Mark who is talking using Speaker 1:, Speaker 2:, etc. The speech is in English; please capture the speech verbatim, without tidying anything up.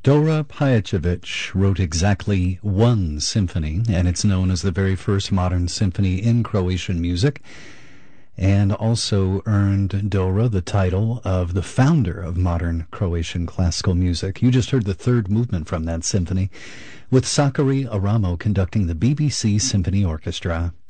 Speaker 1: Dora Pajacevic wrote exactly one symphony, and it's known as the very first modern symphony in Croatian music, and also earned Dora the title of the founder of modern Croatian classical music. You just heard the third movement from that symphony, with Sakari Aramo conducting the B B C Symphony Orchestra.